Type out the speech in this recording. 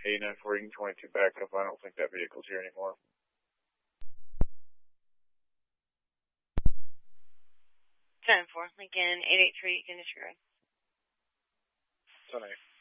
A940-22 backup. I don't think that vehicle's here anymore. 10-4, Lincoln 883, you can disregard. 10-8.